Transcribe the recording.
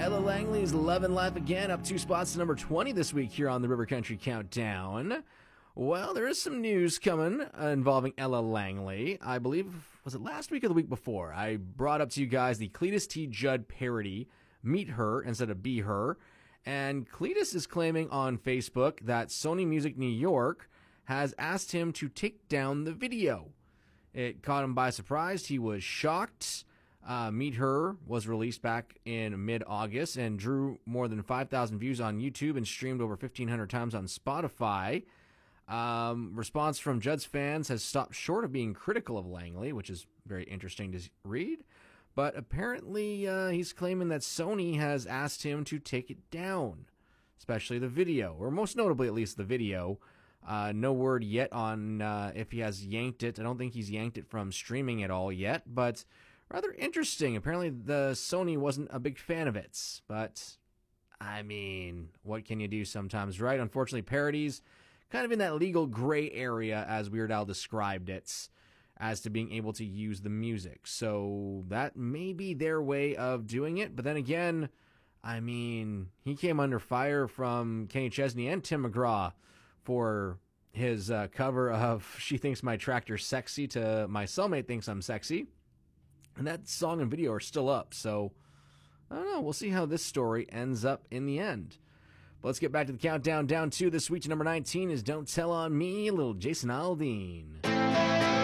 Ella Langley's Love and Life Again, up 2 spots to number 20 this week here on the River Country Countdown. Well, there is some news coming involving Ella Langley. I believe, was it last week or the week before? I brought up to you guys the Cletus T. Judd parody, Meet Her instead of Be Her. And Cletus is claiming on Facebook that Sony Music New York has asked him to take down the video. It caught him by surprise. He was shocked. Meet Her was released back in mid-August and drew more than 5,000 views on YouTube and streamed over 1,500 times on Spotify. Response from Judd's fans has stopped short of being critical of Langley, which is very interesting to read. But apparently he's claiming that Sony has asked him to take it down, especially the video, or most notably at least the video. No word yet on if he has yanked it. I don't think he's yanked it from streaming at all yet, but rather interesting. Apparently the Sony wasn't a big fan of it, but I mean, what can you do sometimes, right? Unfortunately, parodies kind of in that legal gray area, as Weird Al described it, as to being able to use the music. So that may be their way of doing it. But then again, I mean, he came under fire from Kenny Chesney and Tim McGraw for his cover of She Thinks My Tractor's Sexy to My Cellmate Thinks I'm Sexy. And that song and video are still up. So, I don't know. We'll see how this story ends up in the end. But let's get back to the countdown. Down 2 this week to number 19 is Don't Tell On Me, little Jason Aldean.